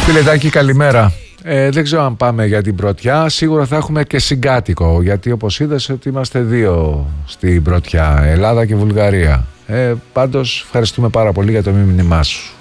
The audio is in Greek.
Φιλετάκι, καλημέρα. Δεν ξέρω αν πάμε για την πρωτιά. Σίγουρα θα έχουμε και συγκάτοικο, γιατί όπως είδες ότι είμαστε δύο στην πρωτιά, Ελλάδα και Βουλγαρία. Πάντως ευχαριστούμε πάρα πολύ για το μήνυμά σου.